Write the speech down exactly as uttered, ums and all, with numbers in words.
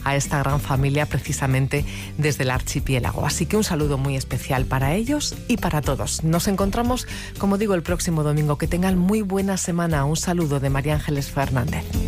a esta gran familia precisamente desde el archipiélago. Así que un saludo muy especial para ellos y para todos. Nos encontramos, como digo, el próximo domingo. Que tengan muy buena semana. Un saludo de María Ángeles Fernández.